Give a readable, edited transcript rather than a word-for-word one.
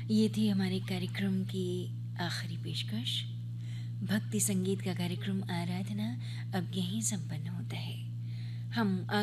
ये थी हमारे कार्यक्रम की आखिरी पेशकश। भक्ति संगीत का कार्यक्रम आराधना अब यहीं संपन्न होता है। हम